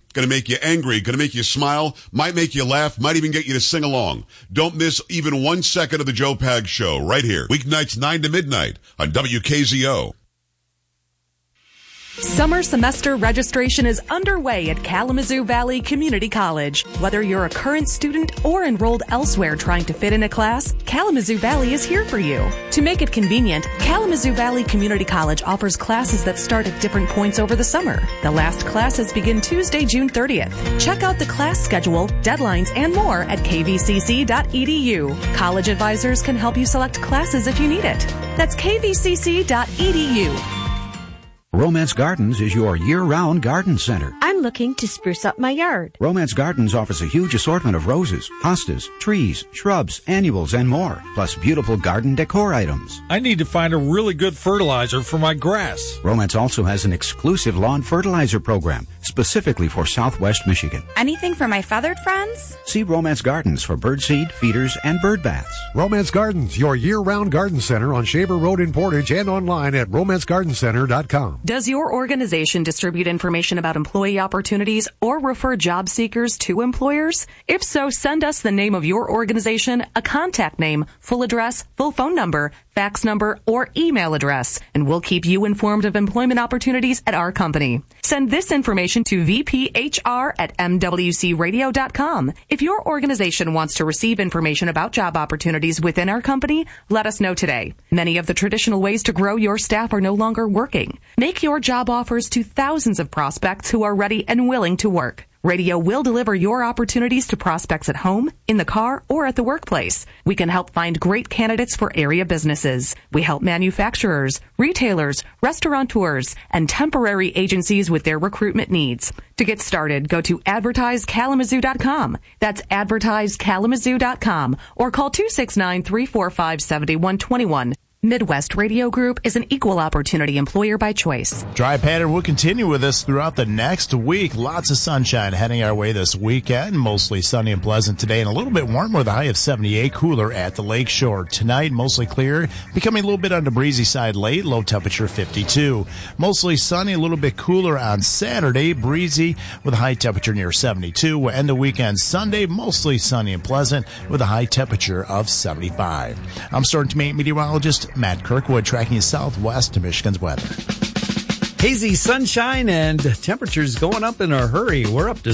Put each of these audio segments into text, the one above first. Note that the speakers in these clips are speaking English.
Going to make you angry, going to make you smile, might make you laugh, might even get you to sing along. Don't miss even 1 second of the Joe Pags Show right here. Weeknights 9 to midnight on WKZO. Summer semester registration is underway at Kalamazoo Valley Community College. Whether you're a current student or enrolled elsewhere trying to fit in a class, Kalamazoo Valley is here for you. To make it convenient, Kalamazoo Valley Community College offers classes that start at different points over the summer. The last classes begin Tuesday, June 30th. Check out the class schedule, deadlines, and more at kvcc.edu. College advisors can help you select classes if you need it. That's kvcc.edu. Romance Gardens is your year-round garden center. I'm looking to spruce up my yard. Romance Gardens offers a huge assortment of roses, hostas, trees, shrubs, annuals, and more, plus beautiful garden decor items. I need to find a really good fertilizer for my grass. Romance also has an exclusive lawn fertilizer program, specifically for Southwest Michigan. Anything for my feathered friends? See Romance Gardens for birdseed, feeders, and bird baths. Romance Gardens, your year-round garden center on Shaver Road in Portage and online at romancegardencenter.com. Does your organization distribute information about employee opportunities or refer job seekers to employers? If so, send us the name of your organization, a contact name, full address, full phone number, fax number, or email address, and we'll keep you informed of employment opportunities at our company. Send this information to vphr@mwcradio.com. If your organization wants to receive information about job opportunities within our company, let us know today. Many of the traditional ways to grow your staff are no longer working. Make your job offers to thousands of prospects who are ready and willing to work. Radio will deliver your opportunities to prospects at home, in the car, or at the workplace. We can help find great candidates for area businesses. We help manufacturers, retailers, restaurateurs, and temporary agencies with their recruitment needs. To get started, go to advertisekalamazoo.com. That's advertisekalamazoo.com, or call 269-345-7121. Midwest Radio Group is an equal opportunity employer by choice. Dry pattern will continue with us throughout the next week. Lots of sunshine heading our way this weekend. Mostly sunny and pleasant today and a little bit warmer with a high of 78. Cooler at the lakeshore. Tonight, mostly clear, becoming a little bit on the breezy side late. Low temperature 52. Mostly sunny, a little bit cooler on Saturday. Breezy with a high temperature near 72. We'll end the weekend Sunday, mostly sunny and pleasant with a high temperature of 75. I'm Storm Team 8 meteorologist Matt Kirkwood, tracking you southwest to Michigan's weather. Hazy sunshine and temperatures going up in a hurry. We're up to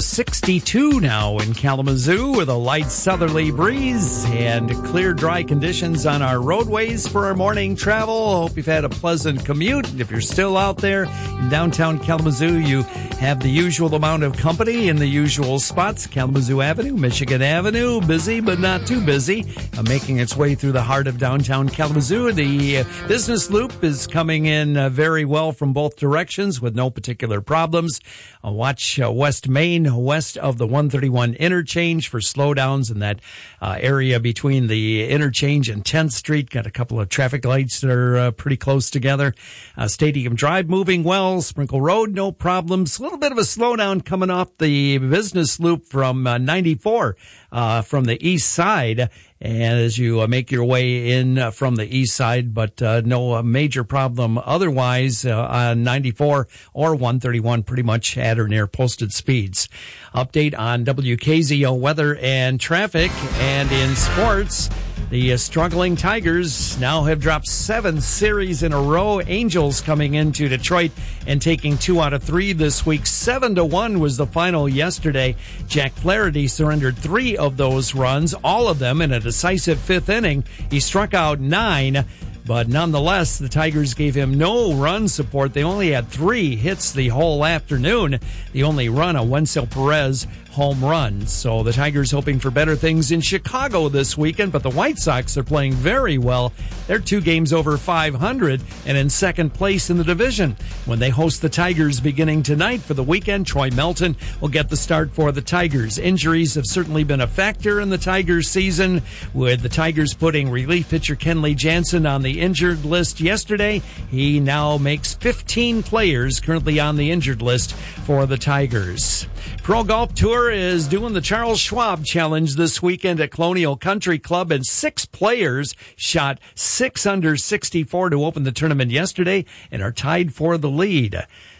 62 now in Kalamazoo with a light southerly breeze and clear, dry conditions on our roadways for our morning travel. Hope you've had a pleasant commute. If you're still out there in downtown Kalamazoo, you have the usual amount of company in the usual spots. Kalamazoo Avenue, Michigan Avenue, busy but not too busy. Making its way through the heart of downtown Kalamazoo. The business loop is coming in very well from both directions with no particular problems. Watch West Main, west of the 131 interchange for slowdowns in that area between the interchange and 10th Street. Got a couple of traffic lights that are pretty close together. Stadium Drive moving well. Sprinkle Road, no problems. A little bit of a slowdown coming off the business loop from 94 from the east side. And as you make your way in from the east side, but no major problem otherwise on 94 or 131, pretty much at or near posted speeds. Update on WKZO weather and traffic. And in sports, the struggling Tigers now have dropped 7 series in a row. Angels coming into Detroit and taking 2 out of 3 this week. 7-1 was the final yesterday. Jack Flaherty surrendered 3 of those runs, all of them in a decisive 5th inning. He struck out 9. But nonetheless, the Tigers gave him no run support. They only had 3 hits the whole afternoon. The only run, a Wenceel Perez home run. So the Tigers hoping for better things in Chicago this weekend, but the White Sox are playing very well. They're 2 games over 500 and in second place in the division. When they host the Tigers beginning tonight for the weekend, Troy Melton will get the start for the Tigers. Injuries have certainly been a factor in the Tigers season, with the Tigers putting relief pitcher Kenley Jansen on the injured list yesterday. He now makes 15 players currently on the injured list for the Tigers. Pro Golf Tour is doing the Charles Schwab Challenge this weekend at Colonial Country Club, and 6 players shot 6 under 64 to open the tournament yesterday and are tied for the lead.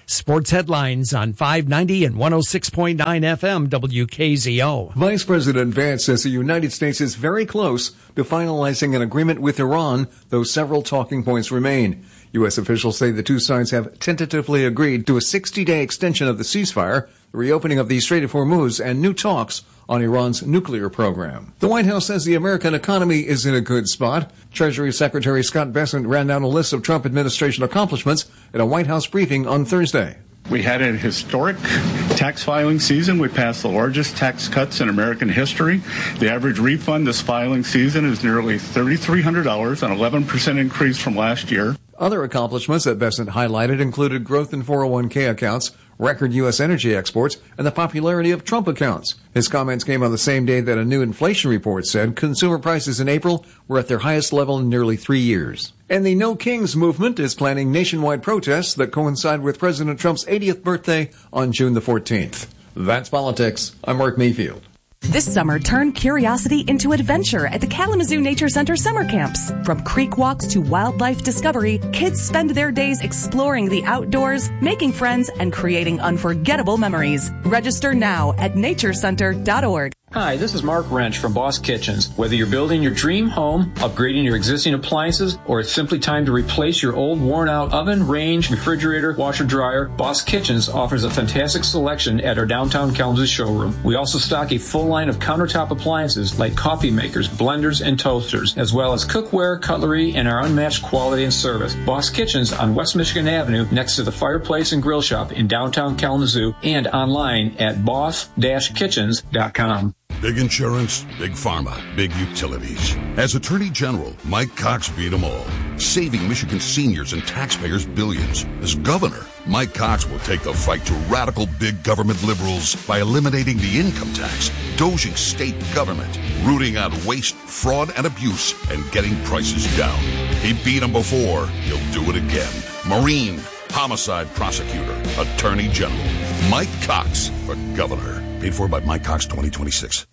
Sports headlines on 590 and 106.9 FM WKZO. Vice President Vance says the United States is very close to finalizing an agreement with Iran, though several talking points remain. U.S. officials say the two sides have tentatively agreed to a 60-day extension of the ceasefire, the reopening of the Strait of Hormuz, and new talks on Iran's nuclear program. The White House says the American economy is in a good spot. Treasury Secretary Scott Bessent ran down a list of Trump administration accomplishments at a White House briefing on Thursday. We had a historic tax filing season. We passed the largest tax cuts in American history. The average refund this filing season is nearly $3,300, an 11% increase from last year. Other accomplishments that Bessent highlighted included growth in 401k accounts, record U.S. energy exports, and the popularity of Trump accounts. His comments came on the same day that a new inflation report said consumer prices in April were at their highest level in nearly 3 years. And the No Kings movement is planning nationwide protests that coincide with President Trump's 80th birthday on June the 14th. That's politics. I'm Mark Mayfield. This summer, turn curiosity into adventure at the Kalamazoo Nature Center summer camps. From creek walks to wildlife discovery, kids spend their days exploring the outdoors, making friends, and creating unforgettable memories. Register now at naturecenter.org. Hi, this is Mark Wrench from Boss Kitchens. Whether you're building your dream home, upgrading your existing appliances, or it's simply time to replace your old worn-out oven, range, refrigerator, washer, dryer, Boss Kitchens offers a fantastic selection at our downtown Kalamazoo showroom. We also stock a full line of countertop appliances like coffee makers, blenders, and toasters, as well as cookware, cutlery, and our unmatched quality and service. Boss Kitchens on West Michigan Avenue next to the Fireplace and Grill Shop in downtown Kalamazoo and online at boss-kitchens.com. Big insurance, big pharma, big utilities. As Attorney General, Mike Cox beat them all, saving Michigan seniors and taxpayers billions. As governor, Mike Cox will take the fight to radical big government liberals by eliminating the income tax, dozing state government, rooting out waste, fraud, and abuse, and getting prices down. He beat them before. He'll do it again. Marine, homicide prosecutor, Attorney General, Mike Cox for governor. Paid for by Mike Cox 2026.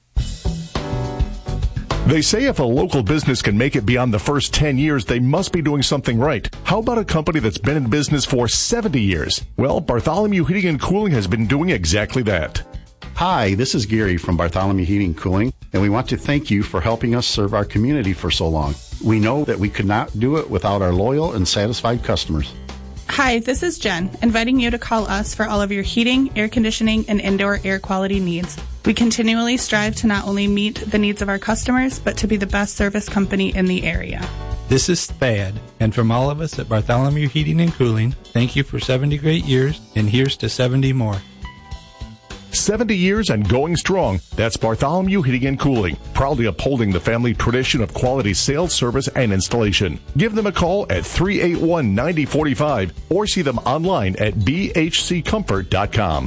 They say if a local business can make it beyond the first 10 years, they must be doing something right. How about a company that's been in business for 70 years? Well, Bartholomew Heating and Cooling has been doing exactly that. Hi, this is Gary from Bartholomew Heating and Cooling, and we want to thank you for helping us serve our community for so long. We know that we could not do it without our loyal and satisfied customers. Hi, this is Jen, inviting you to call us for all of your heating, air conditioning, and indoor air quality needs. We continually strive to not only meet the needs of our customers, but to be the best service company in the area. This is Thad, and from all of us at Bartholomew Heating and Cooling, thank you for 70 great years, and here's to 70 more. 70 years and going strong. That's Bartholomew Heating and Cooling, proudly upholding the family tradition of quality sales, service, and installation. Give them a call at 381-9045 or see them online at bhccomfort.com.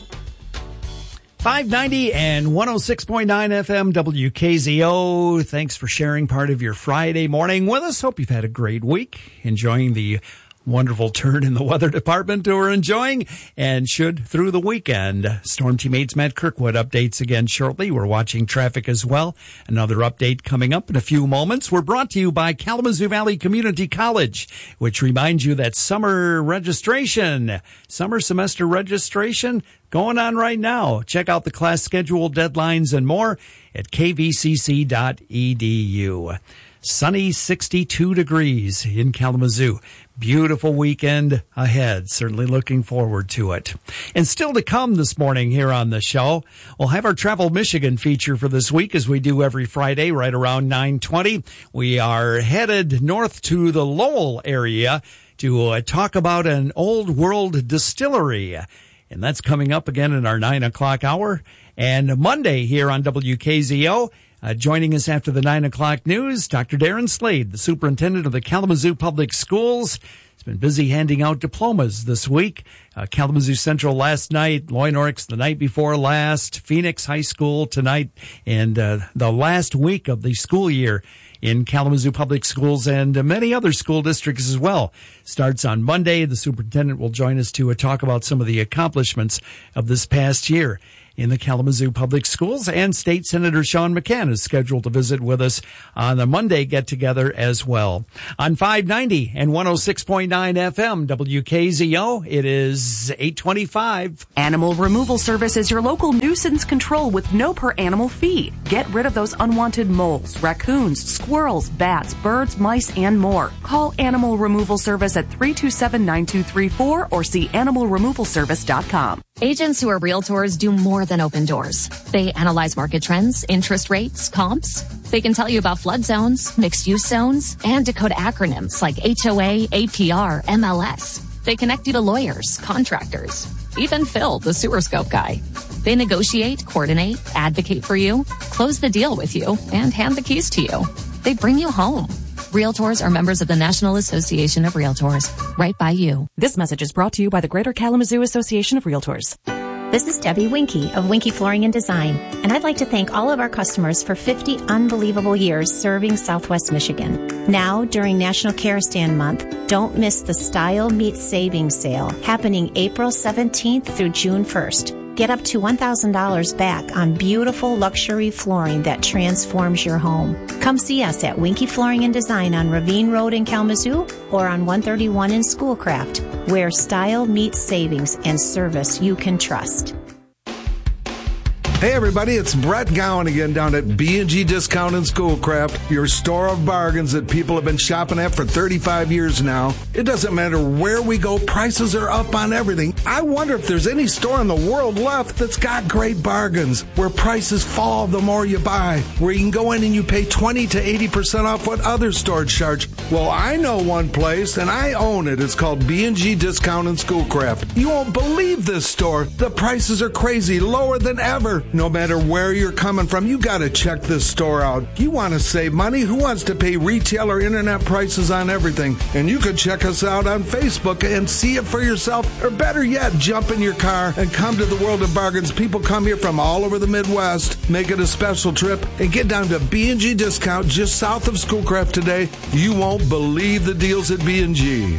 590 and 106.9 FM WKZO. Thanks for sharing part of your Friday morning with us. Hope you've had a great week, enjoying the wonderful turn in the weather department we're enjoying and should through the weekend. Storm teammates Matt Kirkwood updates again shortly. We're watching traffic as well. Another update coming up in a few moments. We're brought to you by Kalamazoo Valley Community College, which reminds you that summer semester registration going on right now. Check out the class schedule, deadlines, and more at kvcc.edu. Sunny 62 degrees in Kalamazoo. Beautiful weekend ahead. Certainly looking forward to it. And still to come this morning here on the show, we'll have our Travel Michigan feature for this week, as we do every Friday right around 9:20. We are headed north to the Lowell area to talk about an old world distillery. And that's coming up again in our 9 o'clock hour. And Monday here on WKZO, joining us after the 9 o'clock news, Dr. Darren Slade, the superintendent of the Kalamazoo Public Schools. He's been busy handing out diplomas this week. Kalamazoo Central last night, Loynorix the night before last, Phoenix High School tonight, and the last week of the school year in Kalamazoo Public Schools and many other school districts as well. Starts on Monday. The superintendent will join us to talk about some of the accomplishments of this past year. in the Kalamazoo Public Schools. And State Senator Sean McCann is scheduled to visit with us on the Monday get-together as well. On 590 and 106.9 FM, WKZO, it is 8:25. Animal Removal Service is your local nuisance control with no per animal fee. Get rid of those unwanted moles, raccoons, squirrels, bats, birds, mice, and more. Call Animal Removal Service at 327-9234 or see animalremovalservice.com. Agents who are realtors do more than open doors. They analyze market trends, interest rates, comps. They can tell you about flood zones, mixed-use zones, and decode acronyms like HOA, APR, MLS. They connect you to lawyers, contractors, even Phil, the sewer scope guy. They negotiate, coordinate, advocate for you, close the deal with you, and hand the keys to you. They bring you home. Realtors are members of the National Association of Realtors, right by you. This message is brought to you by the Greater Kalamazoo Association of Realtors. This is Debbie Winke of Winke Flooring and Design, and I'd like to thank all of our customers for 50 unbelievable years serving Southwest Michigan. Now, during National Care Stand Month, don't miss the Style Meets Savings Sale happening April 17th through June 1st. Get up to $1,000 back on beautiful luxury flooring that transforms your home. Come see us at Winke Flooring and Design on Ravine Road in Kalamazoo or on 131 in Schoolcraft, where style meets savings and service you can trust. Hey everybody, it's Brett Gowan again down at B&G Discount and Schoolcraft, your store of bargains that people have been shopping at for 35 years now. It doesn't matter where we go, prices are up on everything. I wonder if there's any store in the world left that's got great bargains, where prices fall the more you buy, where you can go in and you pay 20 to 80% off what other stores charge. Well, I know one place, and I own it. It's called B&G Discount and Schoolcraft. You won't believe this store. The prices are crazy, lower than ever. No matter where you're coming from, you got to check this store out. You want to save money? Who wants to pay retail or internet prices on everything? And you could check us out on Facebook and see it for yourself. Or better yet, jump in your car and come to the World of Bargains. People come here from all over the Midwest. Make it a special trip and get down to B&G Discount just south of Schoolcraft today. You won't believe the deals at B&G.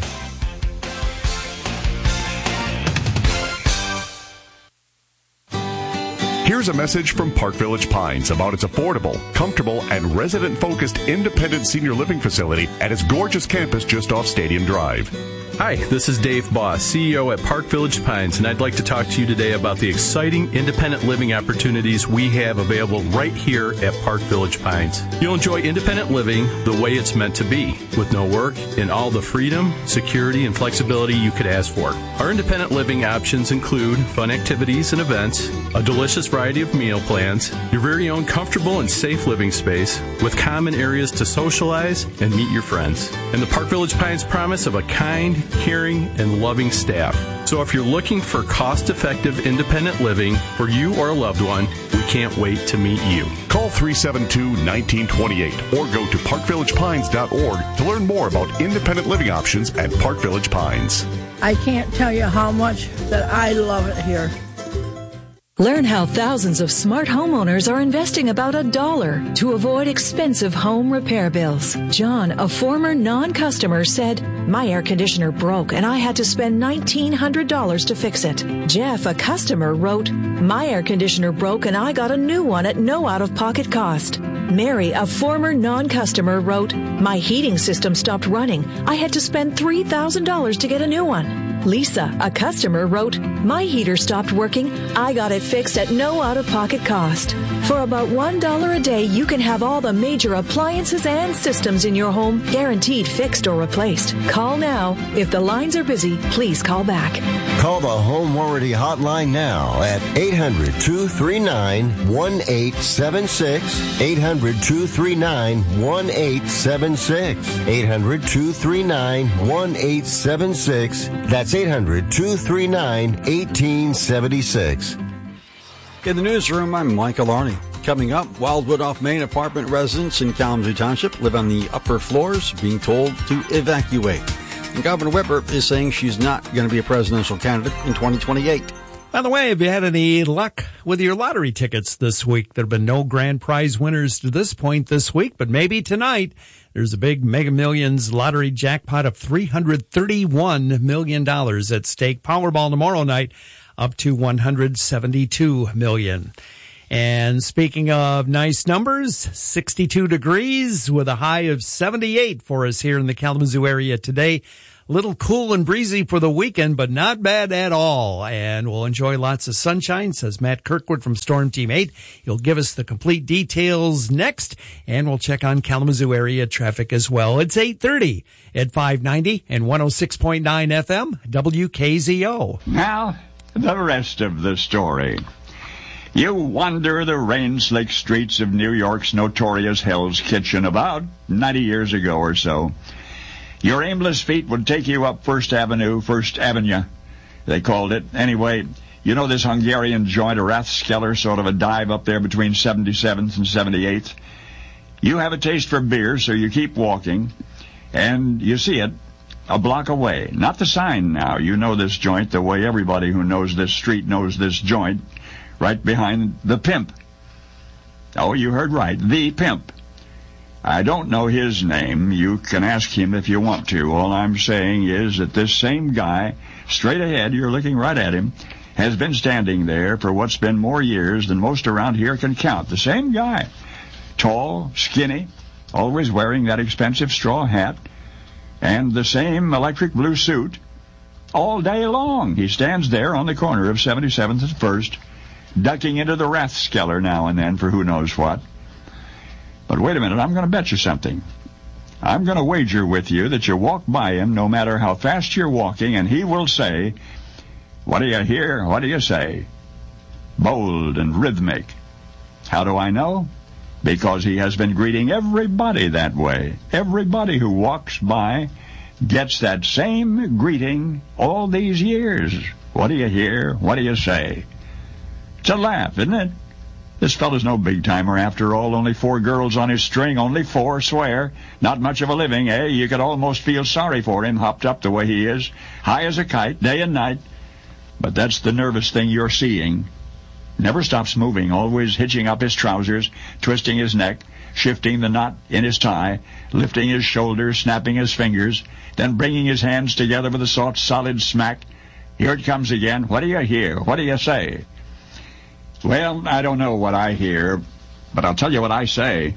Here's a message from Park Village Pines about its affordable, comfortable, and resident-focused independent senior living facility at its gorgeous campus just off Stadium Drive. Hi, this is Dave Boss, CEO at Park Village Pines, and I'd like to talk to you today about the exciting independent living opportunities we have available right here at Park Village Pines. You'll enjoy independent living the way it's meant to be, with no work and all the freedom, security, and flexibility you could ask for. Our independent living options include fun activities and events, a delicious variety of meal plans, your very own comfortable and safe living space, with common areas to socialize and meet your friends, and the Park Village Pines promise of a kind, caring, and loving staff. So if you're looking for cost-effective independent living for you or a loved one, we can't wait to meet you. Call 372-1928 or go to parkvillagepines.org to learn more about independent living options at Park Village Pines. I can't tell you how much that I love it here. Learn how thousands of smart homeowners are investing about $1 to avoid expensive home repair bills. John, a former non-customer, said, "My air conditioner broke and I had to spend $1,900 to fix it." Jeff, a customer, wrote, "My air conditioner broke and I got a new one at no out-of-pocket cost." Mary, a former non-customer, wrote, "My heating system stopped running. I had to spend $3,000 to get a new one." Lisa, a customer, wrote, "My heater stopped working. I got it fixed at no out-of-pocket cost." For about $1 a day, you can have all the major appliances and systems in your home guaranteed fixed or replaced. Call now. If the lines are busy, please call back. Call the Home Warranty Hotline now at 800-239-1876, 800-239-1876, 800-239-1876. That's 800-239-1876. In the newsroom, I'm Michael Arney. Coming up, Wildwood off Main apartment residents in Kalamazoo Township live on the upper floors, being told to evacuate. And Governor Whipper is saying she's not going to be a presidential candidate in 2028. By the way, have you had any luck with your lottery tickets this week? There have been no grand prize winners to this point this week, but maybe tonight there's a big Mega Millions lottery jackpot of $331 million at stake. Powerball tomorrow night, up to $172 million. And speaking of nice numbers, 62 degrees with a high of 78 for us here in the Kalamazoo area today. A little cool and breezy for the weekend, but not bad at all. And we'll enjoy lots of sunshine, says Matt Kirkwood from Storm Team 8. He'll give us the complete details next, and we'll check on Kalamazoo area traffic as well. It's 8:30 at 590 and 106.9 FM, WKZO. Now, the rest of the story. You wander the rain-slick streets of New York's notorious Hell's Kitchen about 90 years ago or so. Your aimless feet would take you up First Avenue, they called it. Anyway, you know this Hungarian joint, a Rathskeller, sort of a dive up there between 77th and 78th? You have a taste for beer, so you keep walking, and you see it a block away. Not the sign now. You know this joint the way everybody who knows this street knows this joint, right behind the Pimp. Oh, you heard right, the Pimp. I don't know his name. You can ask him if you want to. All I'm saying is that this same guy, straight ahead, you're looking right at him, has been standing there for what's been more years than most around here can count. The same guy. Tall, skinny, always wearing that expensive straw hat, and the same electric blue suit. All day long, he stands there on the corner of 77th and 1st, ducking into the Rathskeller now and then for who knows what. But wait a minute, I'm going to bet you something. I'm going to wager with you that you walk by him no matter how fast you're walking, and he will say, "What do you hear? What do you say?" Bold and rhythmic. How do I know? Because he has been greeting everybody that way. Everybody who walks by gets that same greeting all these years. What do you hear? What do you say? It's a laugh, isn't it? This fellow's no big-timer after all. Only 4 girls on his string. Only 4, swear. Not much of a living, eh? You could almost feel sorry for him, hopped up the way he is. High as a kite, day and night. But that's the nervous thing you're seeing. Never stops moving, always hitching up his trousers, twisting his neck, shifting the knot in his tie, lifting his shoulders, snapping his fingers, then bringing his hands together with a soft, solid smack. Here it comes again. What do you hear? What do you say? Well, I don't know what I hear, but I'll tell you what I say.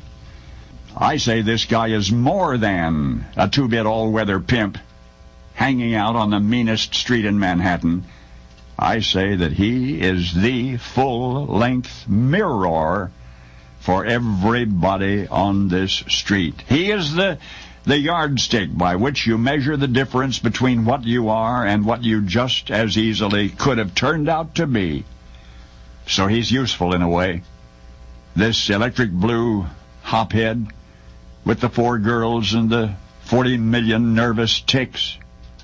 I say this guy is more than a 2-bit all-weather pimp hanging out on the meanest street in Manhattan. I say that he is the full-length mirror for everybody on this street. He is the yardstick by which you measure the difference between what you are and what you just as easily could have turned out to be. So he's useful in a way. This electric blue hophead with the 4 girls and the 40 million nervous ticks.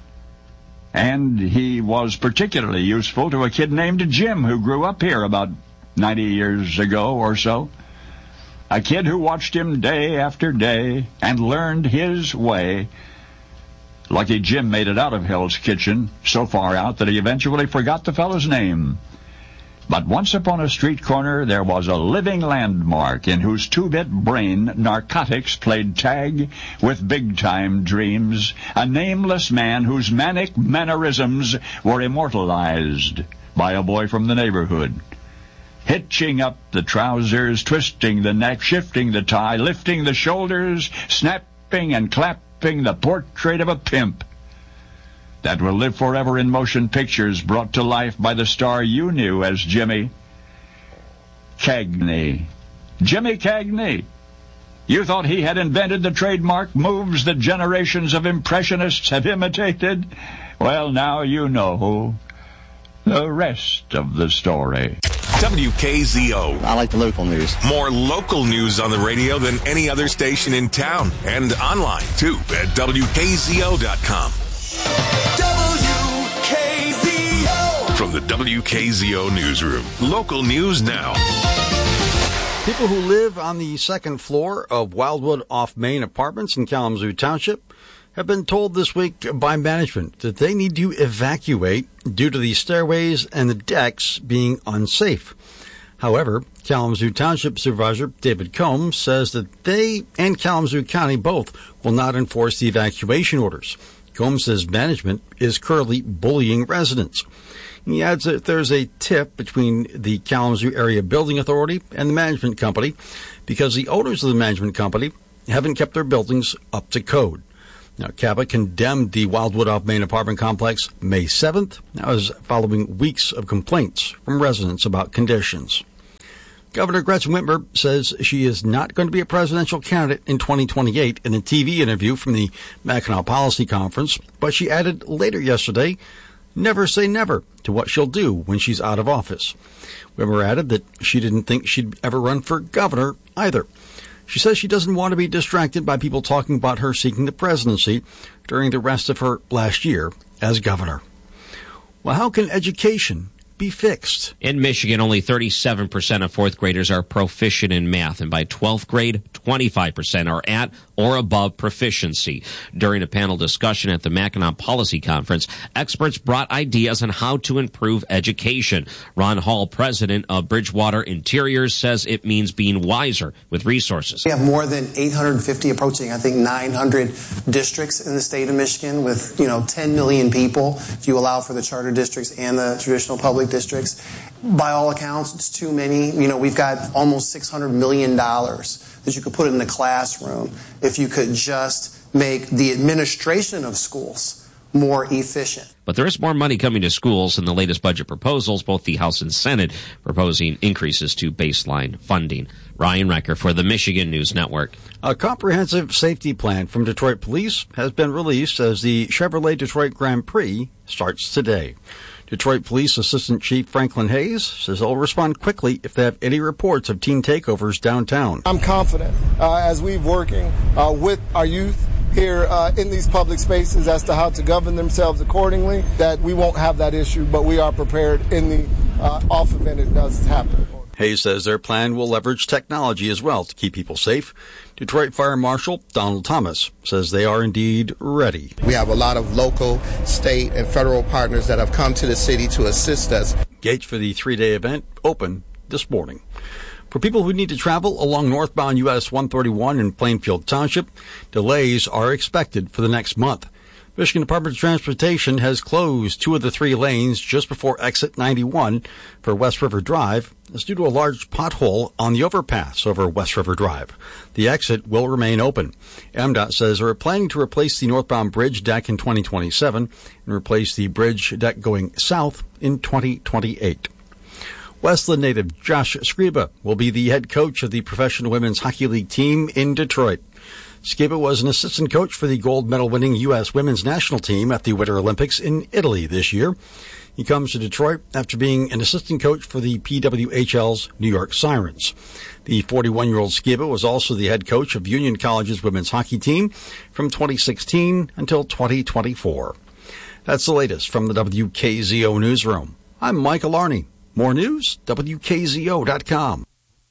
And he was particularly useful to a kid named Jim who grew up here about 90 years ago or so. A kid who watched him day after day and learned his way. Lucky Jim made it out of Hell's Kitchen, so far out that he eventually forgot the fellow's name. But once upon a street corner, there was a living landmark in whose 2-bit brain narcotics played tag with big-time dreams, a nameless man whose manic mannerisms were immortalized by a boy from the neighborhood. Hitching up the trousers, twisting the neck, shifting the tie, lifting the shoulders, snapping and clapping the portrait of a pimp that will live forever in motion pictures brought to life by the star you knew as Jimmy Cagney. Jimmy Cagney. You thought he had invented the trademark moves that generations of impressionists have imitated? Well, now you know the rest of the story. WKZO. I like the local news. More local news on the radio than any other station in town. And online, too, at WKZO.com. WKZO. From the WKZO Newsroom. Local news now. People who live on the second floor of Wildwood off Main Apartments in Kalamazoo Township have been told this week by management that they need to evacuate due to the stairways and the decks being unsafe. However, Kalamazoo Township Supervisor David Combs says that they and Kalamazoo County both will not enforce the evacuation orders. Combs says management is currently bullying residents. He adds that there's a tip between the Kalamazoo Area Building Authority and the management company because the owners of the management company haven't kept their buildings up to code. Now, CABA condemned the Wildwood off Main apartment complex May 7th. That was following weeks of complaints from residents about conditions. Governor Gretchen Whitmer says she is not going to be a presidential candidate in 2028 in a TV interview from the Mackinac Policy Conference, but she added later yesterday, never say never to what she'll do when she's out of office. Whitmer added that she didn't think she'd ever run for governor either. She says she doesn't want to be distracted by people talking about her seeking the presidency during the rest of her last year as governor. Well, how can education be fixed? In Michigan, only 37% of fourth graders are proficient in math, and by 12th grade, 25% are at or above proficiency. During a panel discussion at the Mackinac Policy Conference, experts brought ideas on how to improve education. Ron Hall, president of Bridgewater Interiors, says it means being wiser with resources. We have more than 850, approaching, I think, 900 districts in the state of Michigan with, 10 million people, if you allow for the charter districts and the traditional public districts. By all accounts, it's too many. We've got almost $600 million that you could put in the classroom if you could just make the administration of schools more efficient. But there is more money coming to schools in the latest budget proposals, both the House and Senate proposing increases to baseline funding. Ryan Recker for the Michigan News Network. A comprehensive safety plan from Detroit Police has been released as the Chevrolet Detroit Grand Prix starts today. Detroit Police Assistant Chief Franklin Hayes says they'll respond quickly if they have any reports of teen takeovers downtown. I'm confident as we're working with our youth here in these public spaces as to how to govern themselves accordingly, that we won't have that issue, but we are prepared in the off event it does happen. Hayes says their plan will leverage technology as well to keep people safe. Detroit Fire Marshal Donald Thomas says they are indeed ready. We have a lot of local, state, and federal partners that have come to the city to assist us. Gates for the three-day event open this morning. For people who need to travel along northbound US 131 in Plainfield Township, delays are expected for the next month. Michigan Department of Transportation has closed 2 of the 3 lanes just before exit 91 for West River Drive. It's due to a large pothole on the overpass over West River Drive. The exit will remain open. MDOT says they're planning to replace the northbound bridge deck in 2027 and replace the bridge deck going south in 2028. Westland native Josh Scriba will be the head coach of the Professional Women's Hockey League team in Detroit. Scriba was an assistant coach for the gold medal-winning U.S. women's national team at the Winter Olympics in Italy this year. He comes to Detroit after being an assistant coach for the PWHL's New York Sirens. The 41-year-old Scriba was also the head coach of Union College's women's hockey team from 2016 until 2024. That's the latest from the WKZO newsroom. I'm Michael Arney. More news, WKZO.com.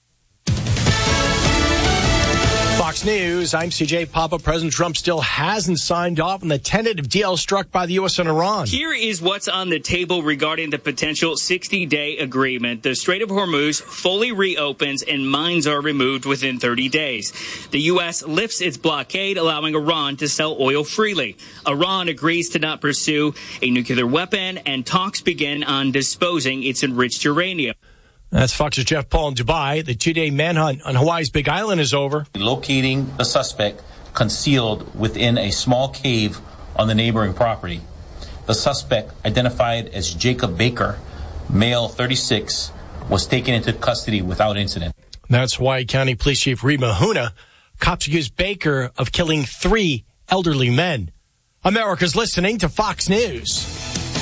Fox News, I'm CJ Papa. President Trump still hasn't signed off on the tentative deal struck by the U.S. and Iran. Here is what's on the table regarding the potential 60-day agreement. The Strait of Hormuz fully reopens and mines are removed within 30 days. The U.S. lifts its blockade, allowing Iran to sell oil freely. Iran agrees to not pursue a nuclear weapon, and talks begin on disposing its enriched uranium. That's Fox's Jeff Paul in Dubai. The 2-day manhunt on Hawaii's Big Island is over. Locating the suspect concealed within a small cave on the neighboring property. The suspect, identified as Jacob Baker, male 36, was taken into custody without incident. That's Hawaii County Police Chief Reed Mahuna. Cops accuse Baker of killing 3 elderly men. America's listening to Fox News.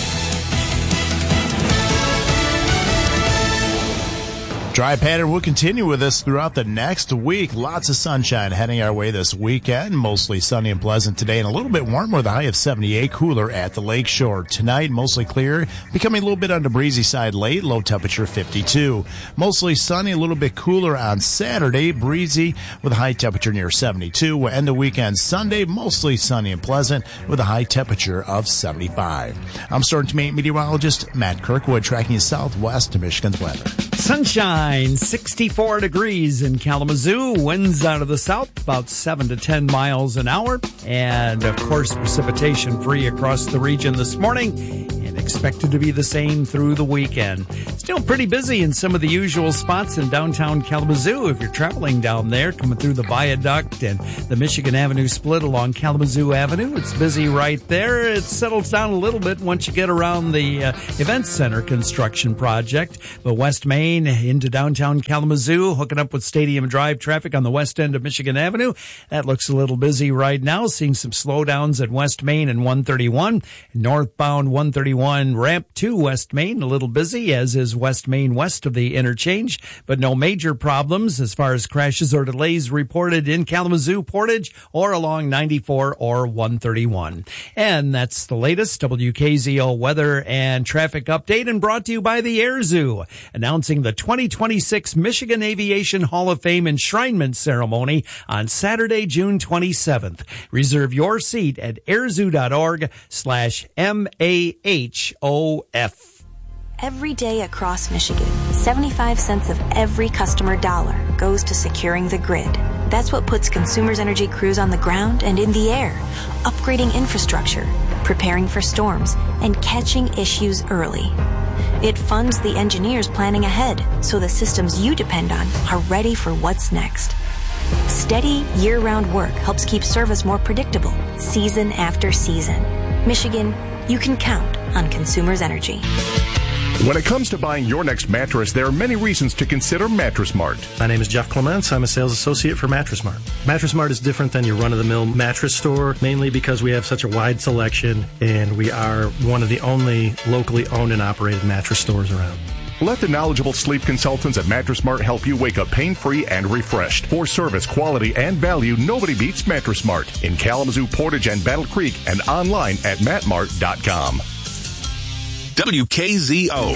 Dry pattern will continue with us throughout the next week. Lots of sunshine heading our way this weekend. Mostly sunny and pleasant today and a little bit warmer with a high of 78, cooler at the lakeshore. Tonight, mostly clear, becoming a little bit on the breezy side late, low temperature 52. Mostly sunny, a little bit cooler on Saturday, breezy with a high temperature near 72. We'll end the weekend Sunday, mostly sunny and pleasant with a high temperature of 75. I'm Storm Team 8 meteorologist Matt Kirkwood, tracking southwest to Michigan's weather. Sunshine sunshine, 64 degrees in Kalamazoo. Winds out of the south, about 7 to 10 miles an hour. And, of course, precipitation free across the region this morning. And expected to be the same through the weekend. Still pretty busy in some of the usual spots in downtown Kalamazoo. If you're traveling down there, coming through the viaduct and the Michigan Avenue split along Kalamazoo Avenue, it's busy right there. It settles down a little bit once you get around the Events Center construction project. But West Main into downtown Kalamazoo, hooking up with Stadium Drive traffic on the west end of Michigan Avenue. That looks a little busy right now. Seeing some slowdowns at West Main and 131. Northbound 131 ramp to West Main, a little busy, as is West Main west of the interchange, but no major problems as far as crashes or delays reported in Kalamazoo, Portage, or along 94 or 131. And that's the latest WKZO weather and traffic update, and brought to you by the Air Zoo, announcing the 2026 Michigan Aviation Hall of Fame enshrinement ceremony on Saturday, June 27th. Reserve your seat at airzoo.org/MAHOF. Every day across Michigan, 75 cents of every customer dollar goes to securing the grid. That's what puts Consumers Energy crews on the ground and in the air, upgrading infrastructure, preparing for storms, and catching issues early. It funds the engineers planning ahead, so the systems you depend on are ready for what's next. Steady, year-round work helps keep service more predictable, season after season. Michigan, you can count on Consumers Energy. When it comes to buying your next mattress, there are many reasons to consider Mattress Mart. My name is Jeff Clements. I'm a sales associate for Mattress Mart. Mattress Mart is different than your run-of-the-mill mattress store, mainly because we have such a wide selection, and we are one of the only locally owned and operated mattress stores around. Let the knowledgeable sleep consultants at Mattress Mart help you wake up pain-free and refreshed. For service, quality, and value, nobody beats Mattress Mart in Kalamazoo, Portage, and Battle Creek, and online at mattmart.com. WKZO.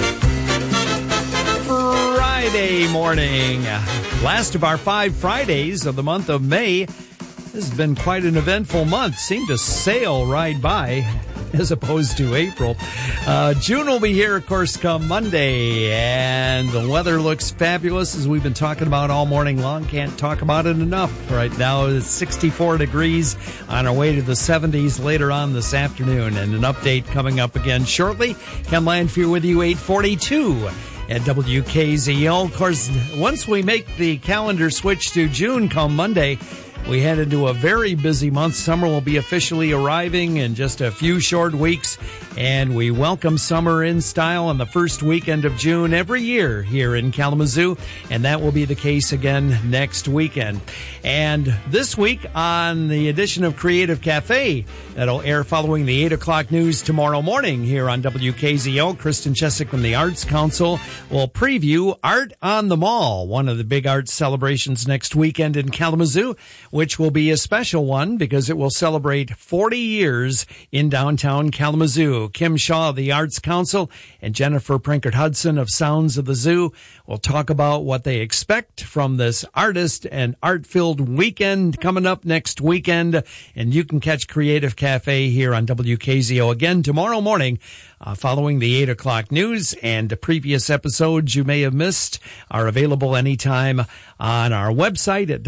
Friday morning. Last of our 5 Fridays of the month of May. This has been quite an eventful month. Seemed to sail right by as opposed to April. June will be here, of course, come Monday. And the weather looks fabulous, as we've been talking about all morning long. Can't talk about it enough. Right now it's 64 degrees, on our way to the 70s later on this afternoon. And an update coming up again shortly. Ken Landfier with you, 8:42. At WKZO. Of course, once we make the calendar switch to June come Monday, we head into a very busy month. Summer will be officially arriving in just a few short weeks, and we welcome summer in style on the first weekend of June every year here in Kalamazoo, and that will be the case again next weekend. And this week on the edition of Creative Cafe, that'll air following the 8 o'clock news tomorrow morning here on WKZO, Kristen Chesick from the Arts Council will preview Art on the Mall, one of the big arts celebrations next weekend in Kalamazoo, which will be a special one because it will celebrate 40 years in downtown Kalamazoo. Kim Shaw of the Arts Council and Jennifer Prinkert-Hudson of Sounds of the Zoo will talk about what they expect from this artist and art-filled weekend coming up next weekend. And you can catch Creative Cafe here on WKZO again tomorrow morning following the 8 o'clock news. And the previous episodes you may have missed are available anytime on our website at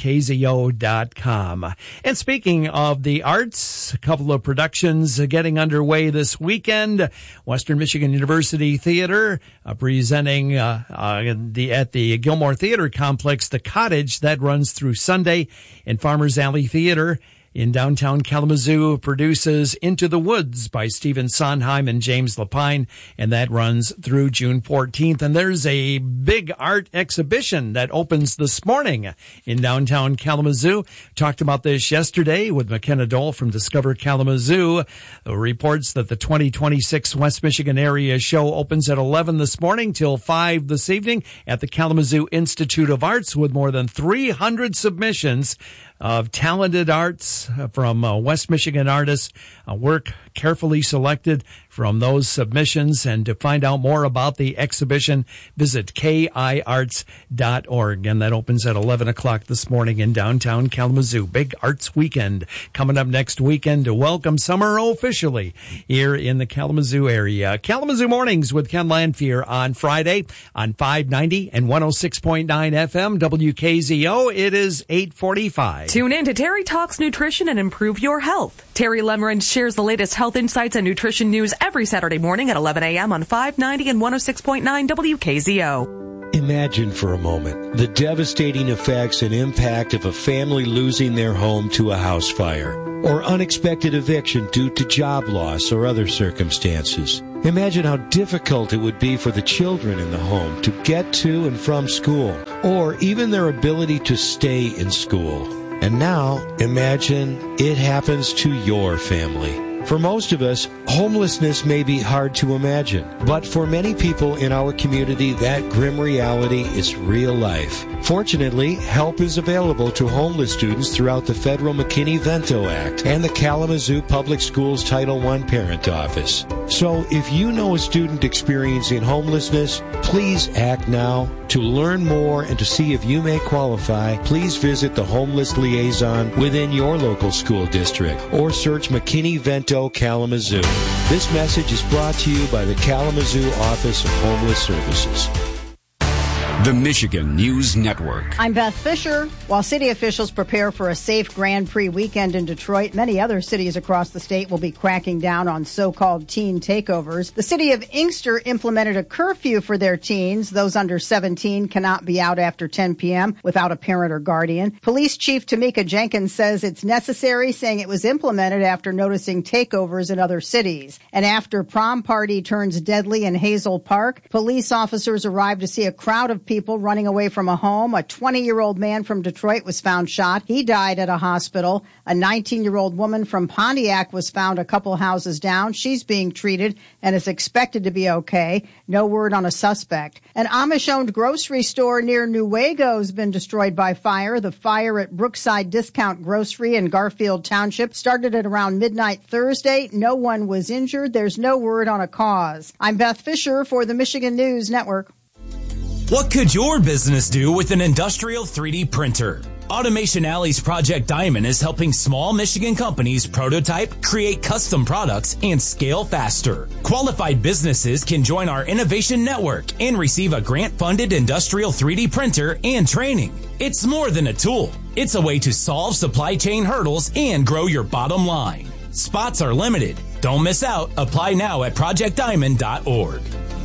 WKZO.com. And speaking of the arts, a couple of productions getting underway this weekend. Western Michigan University Theater presenting at the Gilmore Theater Complex, The Cottage, that runs through Sunday. And Farmers Alley Theater in downtown Kalamazoo produces Into the Woods by Stephen Sondheim and James Lapine, and that runs through June 14th. And there's a big art exhibition that opens this morning in downtown Kalamazoo. Talked about this yesterday with McKenna Dole from Discover Kalamazoo, who reports that the 2026 West Michigan Area Show opens at 11 this morning till 5 this evening at the Kalamazoo Institute of Arts, with more than 300 submissions of talented arts from West Michigan artists, work carefully selected from those submissions. And to find out more about the exhibition, visit kiarts.org. And that opens at 11 o'clock this morning in downtown Kalamazoo. Big Arts Weekend coming up next weekend to welcome summer officially here in the Kalamazoo area. Kalamazoo Mornings with Ken Lanfear on Friday on 590 and 106.9 FM WKZO. It is 8:45. Tune in to Terry Talks Nutrition and Improve Your Health. Terry Lemmerand shares the latest health insights and nutrition news every Saturday morning at 11 a.m. on 590 and 106.9 WKZO. Imagine for a moment the devastating effects and impact of a family losing their home to a house fire, or unexpected eviction due to job loss or other circumstances. Imagine how difficult it would be for the children in the home to get to and from school, or even their ability to stay in school. And now, imagine it happens to your family. For most of us, homelessness may be hard to imagine, but for many people in our community, that grim reality is real life. Fortunately, help is available to homeless students throughout the federal McKinney-Vento Act and the Kalamazoo Public Schools Title I Parent Office. So if you know a student experiencing homelessness, please act now. To learn more and to see if you may qualify, please visit the Homeless Liaison within your local school district or search McKinney-Vento Kalamazoo. This message is brought to you by the Kalamazoo Office of Homeless Services. The Michigan News Network. I'm Beth Fisher. While city officials prepare for a safe Grand Prix weekend in Detroit, many other cities across the state will be cracking down on so-called teen takeovers. The city of Inkster implemented a curfew for their teens. Those under 17 cannot be out after 10 p.m. without a parent or guardian. Police Chief Tamika Jenkins says it's necessary, saying it was implemented after noticing takeovers in other cities. And after prom party turns deadly in Hazel Park, police officers arrived to see a crowd of people running away from a home. A 20-year-old man from Detroit was found shot. He died at a hospital. A 19-year-old woman from Pontiac was found a couple houses down. She's being treated and is expected to be okay. No word on a suspect. An Amish-owned grocery store near Newaygo has been destroyed by fire. The fire at Brookside Discount Grocery in Garfield Township started at around midnight Thursday. No one was injured. There's no word on a cause. I'm Beth Fisher for the Michigan News Network. What could your business do with an industrial 3D printer? Automation Alley's Project Diamond is helping small Michigan companies prototype, create custom products, and scale faster. Qualified businesses can join our innovation network and receive a grant-funded industrial 3D printer and training. It's more than a tool. It's a way to solve supply chain hurdles and grow your bottom line. Spots are limited. Don't miss out. Apply now at projectdiamond.org.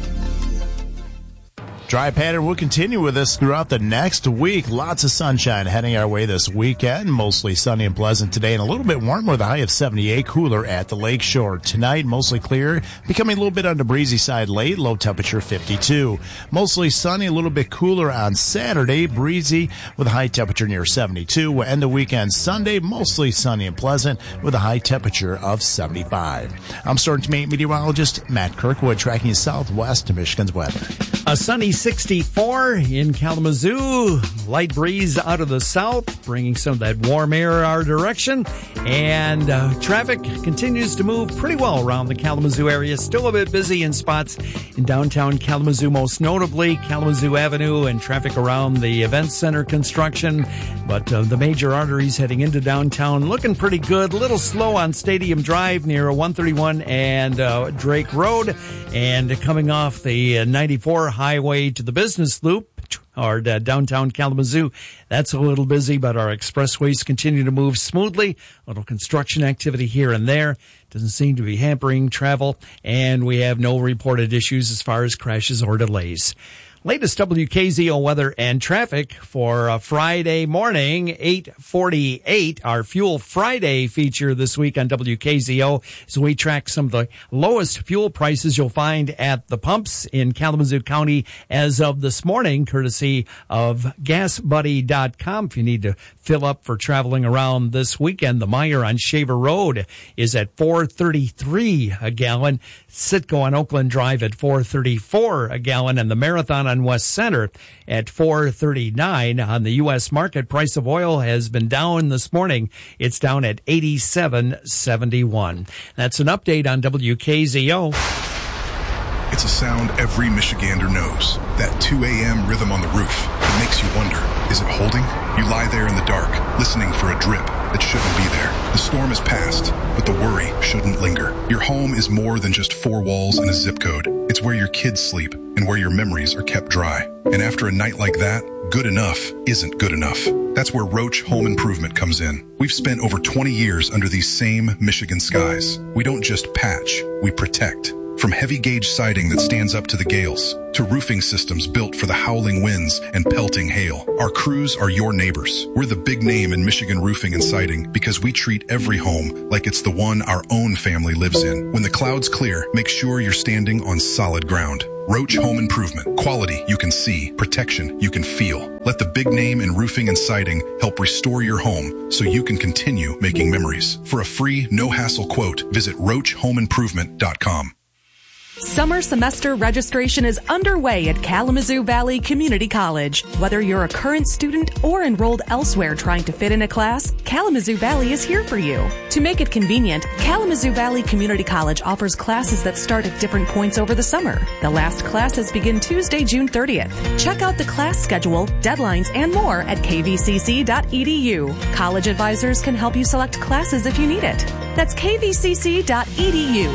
Dry pattern will continue with us throughout the next week. Lots of sunshine heading our way this weekend. Mostly sunny and pleasant today and a little bit warmer with a high of 78. Cooler at the lakeshore. Tonight, mostly clear, becoming a little bit on the breezy side late. Low temperature 52. Mostly sunny, a little bit cooler on Saturday. Breezy with a high temperature near 72. We'll end the weekend Sunday, mostly sunny and pleasant with a high temperature of 75. I'm Storm meteorologist Matt Kirkwood, tracking southwest to Michigan's weather. A sunny 64 in Kalamazoo. Light breeze out of the south, bringing some of that warm air our direction. And traffic continues to move pretty well around the Kalamazoo area. Still a bit busy in spots in downtown Kalamazoo, most notably Kalamazoo Avenue and traffic around the Event Center construction. But the major arteries heading into downtown looking pretty good. A little slow on Stadium Drive near 131 and Drake Road. And coming off the 94 highway to the Business Loop, or downtown Kalamazoo, that's a little busy, but our expressways continue to move smoothly. A little construction activity here and there. Doesn't seem to be hampering travel, and we have no reported issues as far as crashes or delays. Latest WKZO weather and traffic for Friday morning, 8:48. Our Fuel Friday feature this week on WKZO as we track some of the lowest fuel prices you'll find at the pumps in Kalamazoo County as of this morning, courtesy of GasBuddy.com. If you need to fill up for traveling around this weekend, the Meijer on Shaver Road is at $4.33 a gallon. Citgo on Oakland Drive at $4.34 a gallon, and the Marathon on West Center at $4.39. On the U.S. market, price of oil has been down this morning. It's down at $87.71. That's an update on WKZO. It's a sound every Michigander knows. That 2 a.m. rhythm on the roof. It makes you wonder, is it holding? You lie there in the dark, listening for a drip that shouldn't be there. The storm has passed, but the worry shouldn't linger. Your home is more than just four walls and a zip code. It's where your kids sleep and where your memories are kept dry. And after a night like that, good enough isn't good enough. That's where Roach Home Improvement comes in. We've spent over 20 years under these same Michigan skies. We don't just patch, we protect. From heavy gauge siding that stands up to the gales, to roofing systems built for the howling winds and pelting hail, our crews are your neighbors. We're the big name in Michigan roofing and siding because we treat every home like it's the one our own family lives in. When the clouds clear, make sure you're standing on solid ground. Roach Home Improvement. Quality you can see, protection you can feel. Let the big name in roofing and siding help restore your home so you can continue making memories. For a free, no-hassle quote, visit roachhomeimprovement.com. Summer semester registration is underway at Kalamazoo Valley Community College. Whether you're a current student or enrolled elsewhere trying to fit in a class, Kalamazoo Valley is here for you. To make it convenient, Kalamazoo Valley Community College offers classes that start at different points over the summer. The last classes begin Tuesday, June 30th. Check out the class schedule, deadlines, and more at kvcc.edu. College advisors can help you select classes if you need it. That's kvcc.edu.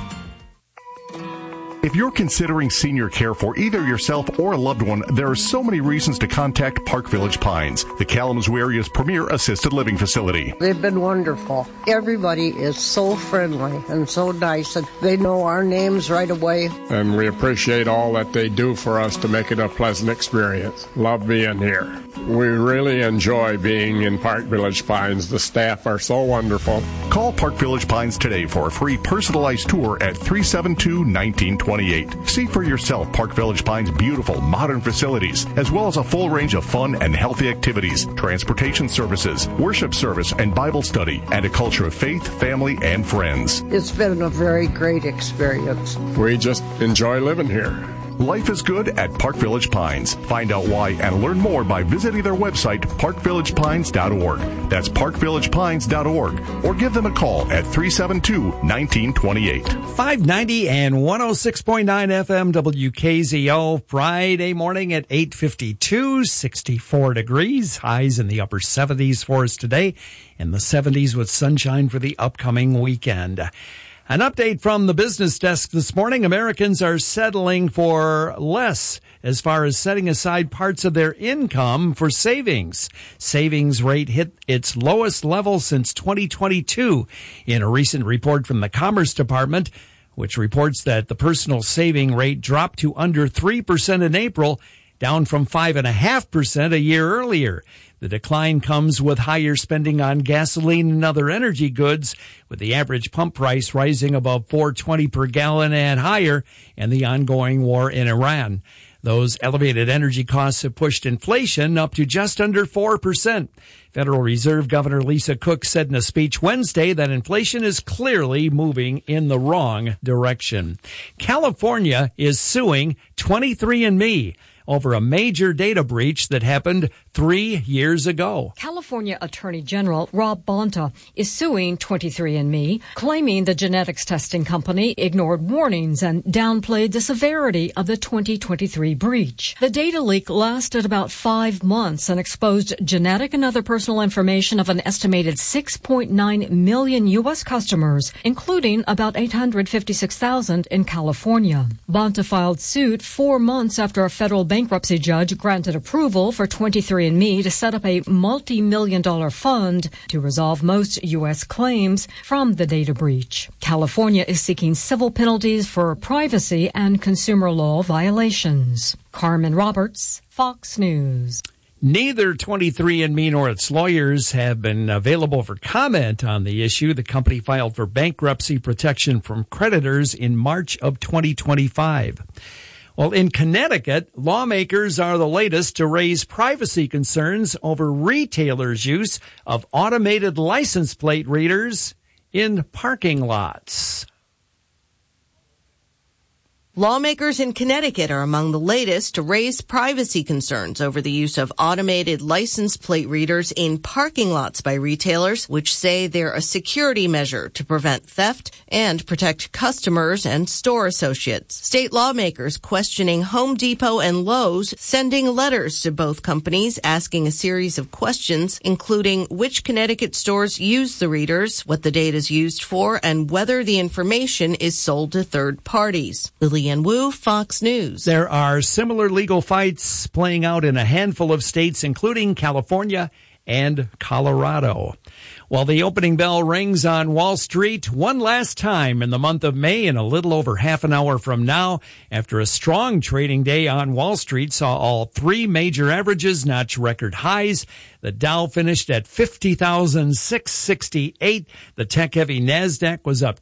If you're considering senior care for either yourself or a loved one, there are so many reasons to contact Park Village Pines, the Kalamazoo area's premier assisted living facility. They've been wonderful. Everybody is so friendly and so nice, and they know our names right away. And we appreciate all that they do for us to make it a pleasant experience. Love being here. We really enjoy being in Park Village Pines. The staff are so wonderful. Call Park Village Pines today for a free personalized tour at 372-1928. See for yourself Park Village Pines' beautiful modern facilities, as well as a full range of fun and healthy activities, transportation services, worship service and Bible study, and a culture of faith, family, and friends. It's been a very great experience. We just enjoy living here. Life is good at Park Village Pines. Find out why and learn more by visiting their website, parkvillagepines.org. That's parkvillagepines.org. Or give them a call at 372-1928. 590 and 106.9 FM WKZO. Friday morning at 8:52, 64 degrees. Highs in the upper 70s for us today. In the 70s with sunshine for the upcoming weekend. An update from the business desk this morning. Americans are settling for less as far as setting aside parts of their income for savings. Savings rate hit its lowest level since 2022 in a recent report from the Commerce Department, which reports that the personal saving rate dropped to under 3% in April, down from 5.5% a year earlier. The decline comes with higher spending on gasoline and other energy goods, with the average pump price rising above $4.20 per gallon and higher, and the ongoing war in Iran. Those elevated energy costs have pushed inflation up to just under 4%. Federal Reserve Governor Lisa Cook said in a speech Wednesday that inflation is clearly moving in the wrong direction. California is suing 23andMe over a major data breach that happened 3 years ago. California Attorney General Rob Bonta is suing 23andMe, claiming the genetics testing company ignored warnings and downplayed the severity of the 2023 breach. The data leak lasted about 5 months and exposed genetic and other personal information of an estimated 6.9 million U.S. customers, including about 856,000 in California. Bonta filed suit 4 months after a federal bankruptcy judge granted approval for 23andMe to set up a multi-million-dollar fund to resolve most U.S. claims from the data breach. California is seeking civil penalties for privacy and consumer law violations. Carmen Roberts, Fox News. Neither 23andMe nor its lawyers have been available for comment on the issue. The company filed for bankruptcy protection from creditors in March of 2025. Well, in Connecticut, lawmakers are the latest to raise privacy concerns over retailers' use of automated license plate readers in parking lots. Lawmakers in Connecticut are among the latest to raise privacy concerns over the use of automated license plate readers in parking lots by retailers, which say they're a security measure to prevent theft and protect customers and store associates. State lawmakers questioning Home Depot and Lowe's, sending letters to both companies asking a series of questions, including which Connecticut stores use the readers, what the data is used for, and whether the information is sold to third parties. Lillian Wu, Fox News. There are similar legal fights playing out in a handful of states, including California and Colorado. While the opening bell rings on Wall Street one last time in the month of May, in a little over half an hour from now, after a strong trading day on Wall Street saw all three major averages notch record highs. The Dow finished at 50,668. The tech-heavy NASDAQ was up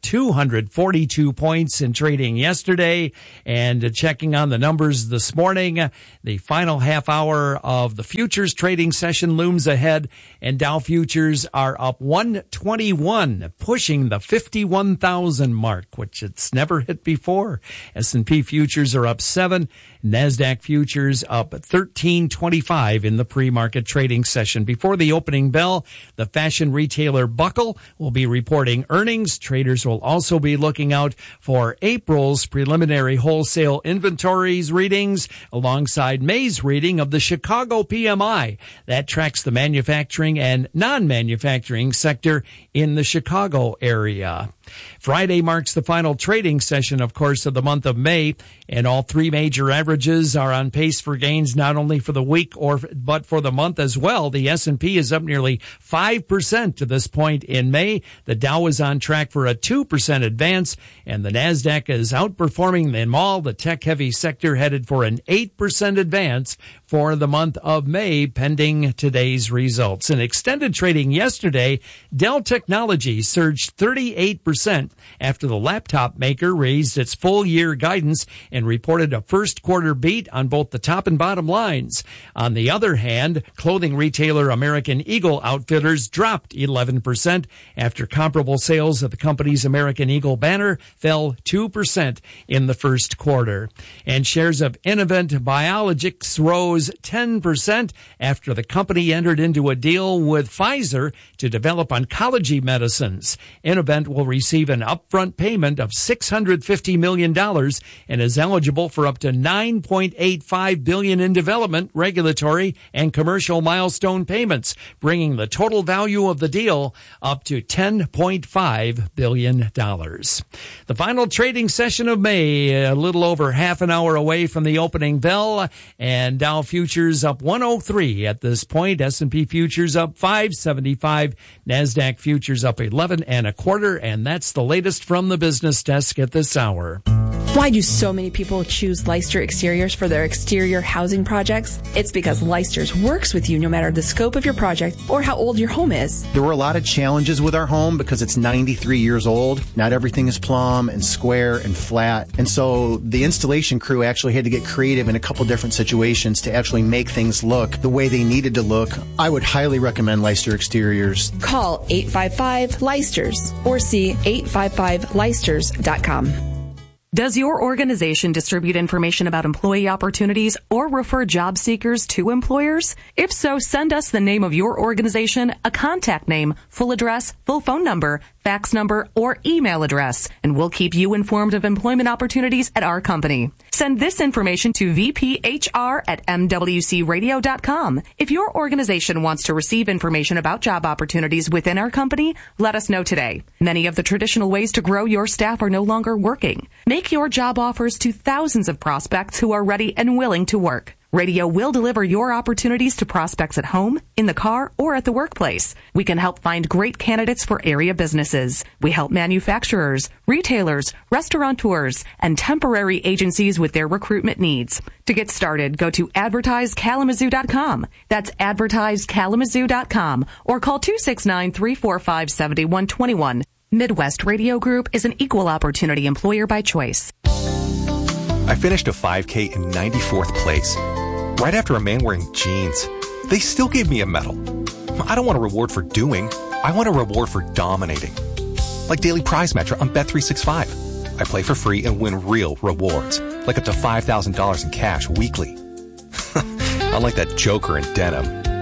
242 points in trading yesterday. And checking on the numbers this morning, the final half hour of the futures trading session looms ahead, and Dow futures are up 121, pushing the 51,000 mark, which it's never hit before. S&P futures are up 7. NASDAQ futures up 13.25 in the pre-market trading session. Before the opening bell, the fashion retailer Buckle will be reporting earnings. Traders will also be looking out for April's preliminary wholesale inventories readings alongside May's reading of the Chicago PMI. That tracks the manufacturing and non-manufacturing sector in the Chicago area. Friday marks the final trading session, of course, of the month of May, and all three major averages are on pace for gains not only for the week but for the month as well. The S&P is up nearly 5% to this point in May. The Dow is on track for a 2% advance, and the NASDAQ is outperforming them all. The tech-heavy sector headed for an 8% advance for the month of May, pending today's results. In extended trading yesterday, Dell Technologies surged 38% after the laptop maker raised its full-year guidance and reported a first-quarter beat on both the top and bottom lines. On the other hand, clothing retailer American Eagle Outfitters dropped 11% after comparable sales of the company's American Eagle banner fell 2% in the first quarter. And shares of Innovent Biologics rose 10% after the company entered into a deal with Pfizer to develop oncology medicines. Innovent will receive an upfront payment of $650 million and is eligible for up to $9.85 billion in development, regulatory, and commercial milestone payments, bringing the total value of the deal up to $10.5 billion. The final trading session of May, a little over half an hour away from the opening bell, and Dow futures up 103 at this point. S&P futures up 575, NASDAQ futures up 11 1/4, and that's the latest from the business desk at this hour. Why do so many people choose Leicester Exteriors for their exterior housing projects? It's because Leicester's works with you no matter the scope of your project or how old your home is. There were a lot of challenges with our home because it's 93 years old. Not everything is plumb and square and flat. And so the installation crew actually had to get creative in a couple different situations to actually make things look the way they needed to look. I would highly recommend Leicester Exteriors. Call 855-Leicesters or see 855leicesters.com. Does your organization distribute information about employee opportunities or refer job seekers to employers? If so, send us the name of your organization, a contact name, full address, full phone number, fax number, or email address, and we'll keep you informed of employment opportunities at our company. Send this information to vphr@mwcradio.com. If your organization wants to receive information about job opportunities within our company, let us know today. Many of the traditional ways to grow your staff are no longer working. Make your job offers to thousands of prospects who are ready and willing to work. Radio will deliver your opportunities to prospects at home, in the car, or at the workplace. We can help find great candidates for area businesses. We help manufacturers, retailers, restaurateurs, and temporary agencies with their recruitment needs. To get started, go to advertisekalamazoo.com. That's advertisekalamazoo.com, or call 269-345-7121. Midwest Radio Group is an equal opportunity employer by choice. I finished a 5K in 94th place, right after a man wearing jeans. They still gave me a medal. I don't want a reward for doing. I want a reward for dominating. Like Daily Prize Match on Bet365. I play for free and win real rewards, like up to $5,000 in cash weekly. Unlike that joker in denim.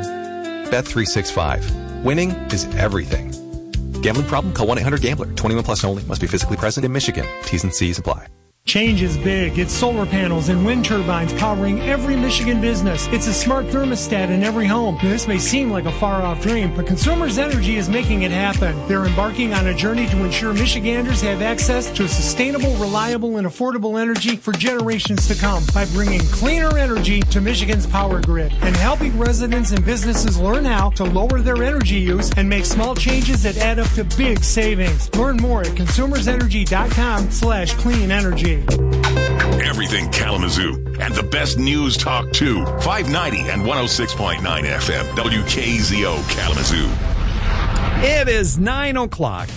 Bet365. Winning is everything. Gambling problem? Call 1-800-GAMBLER. 21 plus only. Must be physically present in Michigan. T's and C's apply. Change is big. It's solar panels and wind turbines powering every Michigan business. It's a smart thermostat in every home. Now, this may seem like a far-off dream, but Consumers Energy is making it happen. They're embarking on a journey to ensure Michiganders have access to sustainable, reliable, and affordable energy for generations to come by bringing cleaner energy to Michigan's power grid and helping residents and businesses learn how to lower their energy use and make small changes that add up to big savings. Learn more at consumersenergy.com/clean energy. Everything Kalamazoo and the best news talk too. 590 and 106.9 FM. WKZO Kalamazoo. It is 9 o'clock.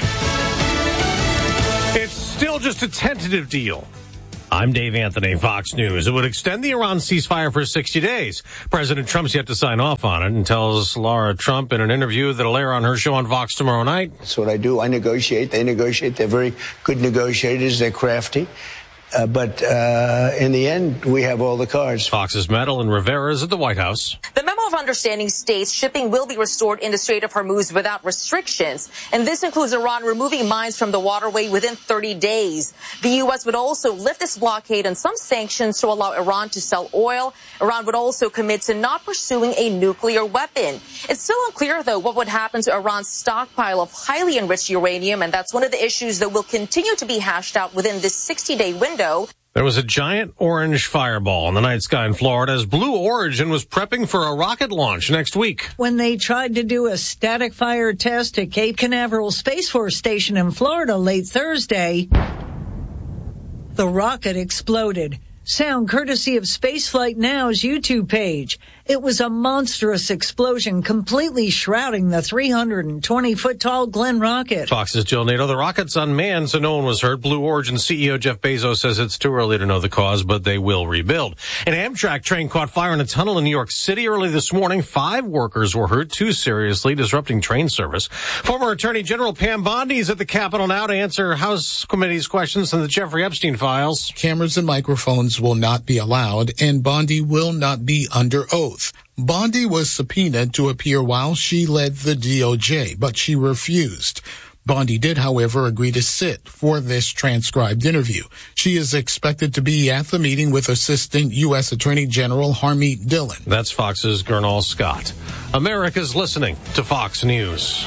It's still just a tentative deal. I'm Dave Anthony, Fox News. It would extend the Iran ceasefire for 60 days. President Trump's yet to sign off on it and tells Laura Trump in an interview that'll air on her show on Fox tomorrow night. That's what I do. I negotiate. They negotiate. They're very good negotiators. They're crafty. But in the end, we have all the cards. Fox's Madeline Rivera is at the White House. The memo of understanding states shipping will be restored in the Strait of Hormuz without restrictions. And this includes Iran removing mines from the waterway within 30 days. The U.S. would also lift its blockade and some sanctions to allow Iran to sell oil. Iran would also commit to not pursuing a nuclear weapon. It's still unclear, though, what would happen to Iran's stockpile of highly enriched uranium. And that's one of the issues that will continue to be hashed out within this 60-day window. There was a giant orange fireball in the night sky in Florida as Blue Origin was prepping for a rocket launch next week. When they tried to do a static fire test at Cape Canaveral Space Force Station in Florida late Thursday, the rocket exploded. Sound courtesy of Spaceflight Now's YouTube page. It was a monstrous explosion completely shrouding the 320-foot-tall Glenn rocket. Fox's Jill Nato. The rocket's unmanned, so no one was hurt. Blue Origin CEO Jeff Bezos says it's too early to know the cause, but they will rebuild. An Amtrak train caught fire in a tunnel in New York City early this morning. 5 workers were hurt, 2 seriously, disrupting train service. Former Attorney General Pam Bondi is at the Capitol now to answer House Committee's questions on the Jeffrey Epstein files. Cameras and microphones will not be allowed, and Bondi will not be under oath. Bondi was subpoenaed to appear while she led the DOJ, but she refused. Bondi did, however, agree to sit for this transcribed interview. She is expected to be at the meeting with Assistant U.S. Attorney General Harmeet Dillon. That's Fox's Gernal Scott. America's listening to Fox News.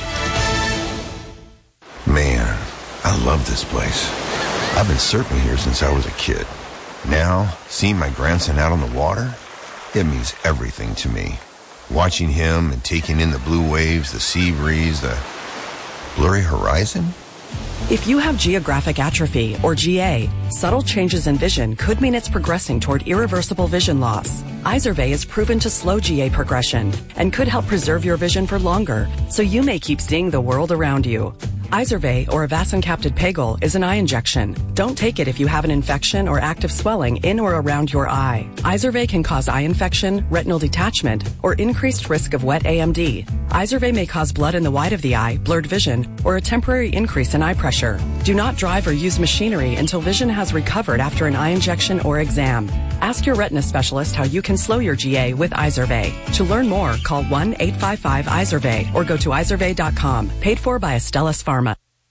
Man, I love this place. I've been surfing here since I was a kid. Now, seeing my grandson out on the water, it means everything to me. Watching him and taking in the blue waves, the sea breeze, the blurry horizon. If you have geographic atrophy, or GA, subtle changes in vision could mean it's progressing toward irreversible vision loss. Izervay is proven to slow GA progression and could help preserve your vision for longer, so you may keep seeing the world around you. Izervay, or avacincaptad pegol, is an eye injection. Don't take it if you have an infection or active swelling in or around your eye. Izervay can cause eye infection, retinal detachment, or increased risk of wet AMD. Izervay may cause blood in the white of the eye, blurred vision, or a temporary increase in eye pressure. Do not drive or use machinery until vision has recovered after an eye injection or exam. Ask your retina specialist how you can slow your GA with Izervay. To learn more, call 1-855-IZERVAY or go to izervay.com. Paid for by Astellas Pharma.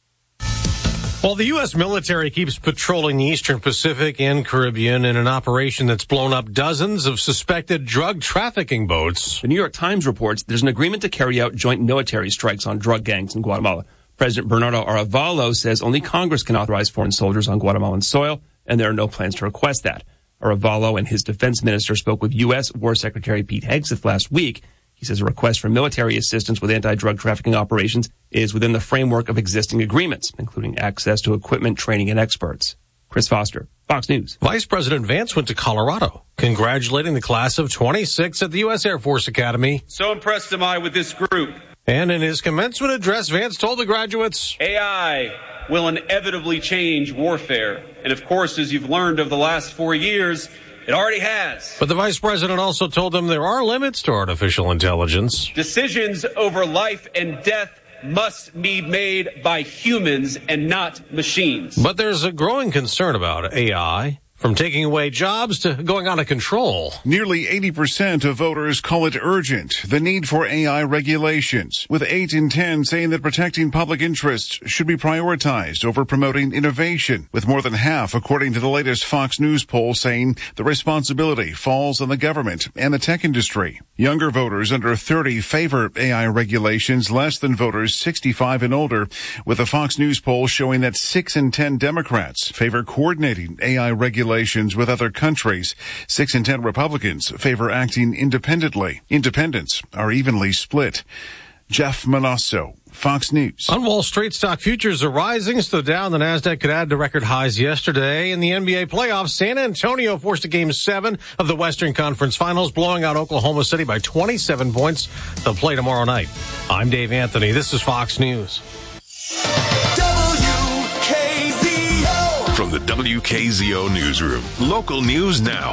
Well, the U.S. military keeps patrolling the Eastern Pacific and Caribbean in an operation that's blown up dozens of suspected drug trafficking boats. The New York Times reports there's an agreement to carry out joint military strikes on drug gangs in Guatemala. President Bernardo Arevalo says only Congress can authorize foreign soldiers on Guatemalan soil, and there are no plans to request that. Arevalo and his defense minister spoke with U.S. War Secretary Pete Hegseth last week. He says a request for military assistance with anti-drug trafficking operations is within the framework of existing agreements, including access to equipment, training, and experts. Chris Foster, Fox News. Vice President Vance went to Colorado, congratulating the class of 26 at the U.S. Air Force Academy. So impressed am I with this group. And in his commencement address, Vance told the graduates, AI will inevitably change warfare. And of course, as you've learned over the last 4 years, it already has. But the vice president also told them there are limits to artificial intelligence. Decisions over life and death must be made by humans and not machines. But there's a growing concern about AI. From taking away jobs to going out of control. Nearly 80% of voters call it urgent, the need for AI regulations, with 8 in 10 saying that protecting public interests should be prioritized over promoting innovation, with more than half, according to the latest Fox News poll, saying the responsibility falls on the government and the tech industry. Younger voters under 30 favor AI regulations less than voters 65 and older, with a Fox News poll showing that 6 in 10 Democrats favor coordinating AI regulations with other countries. 6 in 10 Republicans favor acting independently. Independents are evenly split. Jeff Manasso, Fox News. On Wall Street, stock futures are rising. So Dow and the NASDAQ could add to record highs yesterday. In the NBA playoffs, San Antonio forced a Game 7 of the Western Conference Finals, blowing out Oklahoma City by 27 points. They'll play tomorrow night. I'm Dave Anthony. This is Fox News. From the WKZO Newsroom, local news now.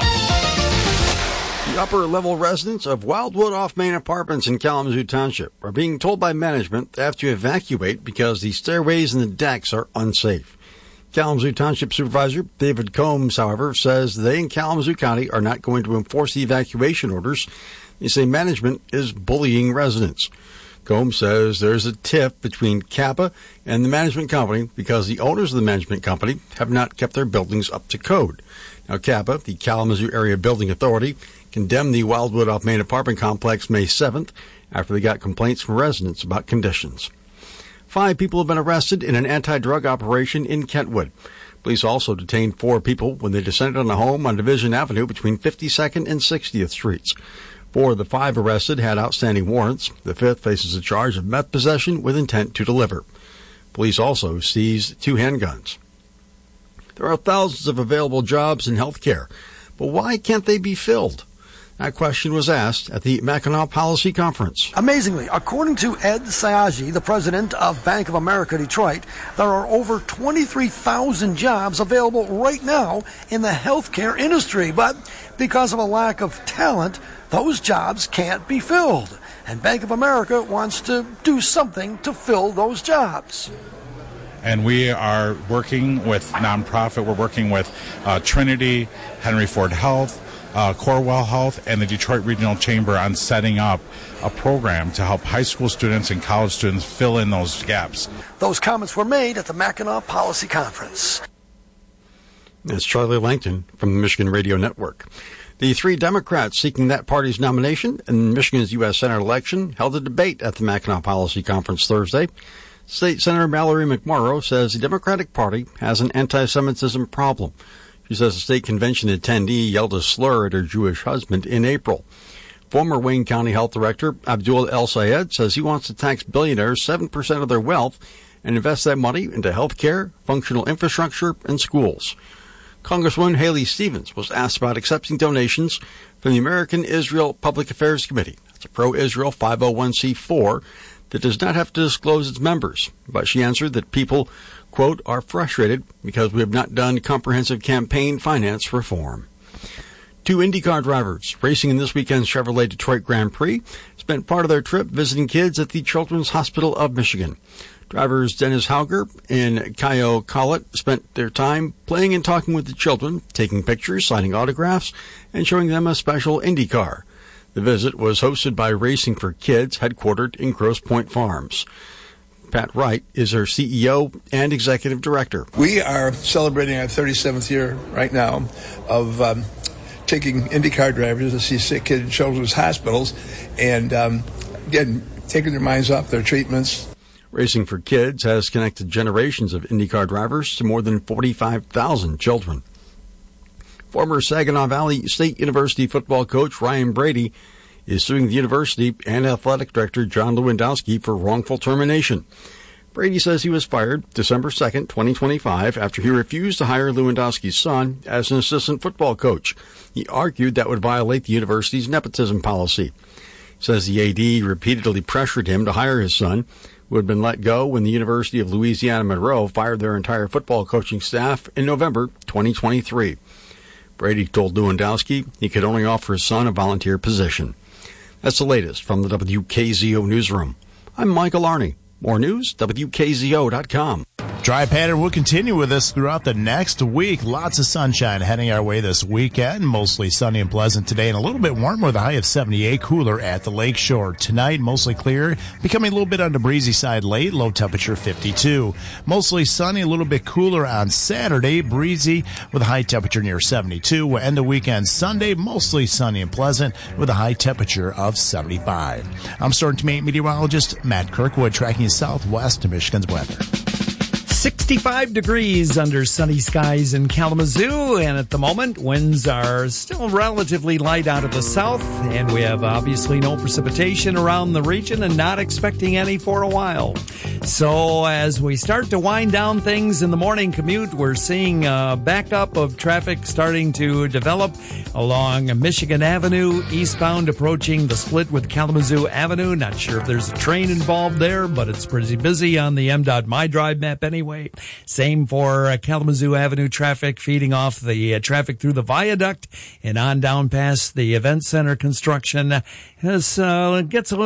The upper-level residents of Wildwood off-Main Apartments in Kalamazoo Township are being told by management they have to evacuate because the stairways and the decks are unsafe. Kalamazoo Township Supervisor David Combs, however, says they in Kalamazoo County are not going to enforce the evacuation orders. They say management is bullying residents. Combs says there's a tiff between Kappa and the management company because the owners of the management company have not kept their buildings up to code. Now, Kappa, the Kalamazoo Area Building Authority, condemned the Wildwood off-Main apartment complex May 7th after they got complaints from residents about conditions. 5 people have been arrested in an anti-drug operation in Kentwood. Police also detained 4 people when they descended on a home on Division Avenue between 52nd and 60th Streets. 4 of the 5 arrested had outstanding warrants. The 5th faces a charge of meth possession with intent to deliver. Police also seized 2 handguns. There are thousands of available jobs in healthcare, but why can't they be filled? That question was asked at the Mackinac Policy Conference. Amazingly, according to Ed Sayagi, the president of Bank of America Detroit, there are over 23,000 jobs available right now in the healthcare industry. But because of a lack of talent, those jobs can't be filled. And Bank of America wants to do something to fill those jobs. And we are working with nonprofit. We're working with Trinity, Henry Ford Health, Corewell Health, and the Detroit Regional Chamber on setting up a program to help high school students and college students fill in those gaps. Those comments were made at the Mackinac Policy Conference. That's Charlie Langton from the Michigan Radio Network. The 3 Democrats seeking that party's nomination in Michigan's U.S. Senate election held a debate at the Mackinac Policy Conference Thursday. State Senator Mallory McMorrow says the Democratic Party has an anti-Semitism problem. She says a state convention attendee yelled a slur at her Jewish husband in April. Former Wayne County Health Director Abdul El Sayed says he wants to tax billionaires 7% of their wealth and invest that money into health care, functional infrastructure, and schools. Congresswoman Haley Stevens was asked about accepting donations from the American Israel Public Affairs Committee. It's a pro-Israel 501c4 that does not have to disclose its members. But she answered that people, quote, are frustrated because we have not done comprehensive campaign finance reform. 2 IndyCar drivers racing in this weekend's Chevrolet Detroit Grand Prix spent part of their trip visiting kids at the Children's Hospital of Michigan. Drivers Dennis Hauger and Kyle Collett spent their time playing and talking with the children, taking pictures, signing autographs, and showing them a special IndyCar. The visit was hosted by Racing for Kids, headquartered in Grosse Pointe Farms. Pat Wright is our CEO and executive director. We are celebrating our 37th year right now of taking IndyCar drivers to see sick kids in children's hospitals and, again, taking their minds off their treatments. Racing for Kids has connected generations of IndyCar drivers to more than 45,000 children. Former Saginaw Valley State University football coach Ryan Brady is suing the university and athletic director John Lewandowski for wrongful termination. Brady says he was fired December 2nd, 2025, after he refused to hire Lewandowski's son as an assistant football coach. He argued that would violate the university's nepotism policy. He says the AD repeatedly pressured him to hire his son, who had been let go when the University of Louisiana Monroe fired their entire football coaching staff in November 2023. Brady told Lewandowski he could only offer his son a volunteer position. That's the latest from the WKZO Newsroom. I'm Michael Arney. More news, WKZO.com. Dry pattern will continue with us throughout the next week. Lots of sunshine heading our way this weekend. Mostly sunny and pleasant today and a little bit warmer with a high of 78. Cooler at the lakeshore. Tonight, mostly clear, becoming a little bit on the breezy side late. Low temperature 52. Mostly sunny, a little bit cooler on Saturday. Breezy with a high temperature near 72. We'll end the weekend Sunday, mostly sunny and pleasant with a high temperature of 75. I'm Storm Team 8 meteorologist Matt Kirkwood, tracking southwest to Michigan's weather. 65 degrees under sunny skies in Kalamazoo, and at the moment, winds are still relatively light out of the south, and we have obviously no precipitation around the region and not expecting any for a while. So as we start to wind down things in the morning commute, we're seeing a backup of traffic starting to develop along Michigan Avenue, eastbound approaching the split with Kalamazoo Avenue. Not sure if there's a train involved there, but it's pretty busy on the M.My Drive map anyway. Same for Kalamazoo Avenue traffic feeding off the traffic through the viaduct and on down past the event center construction. As gets a little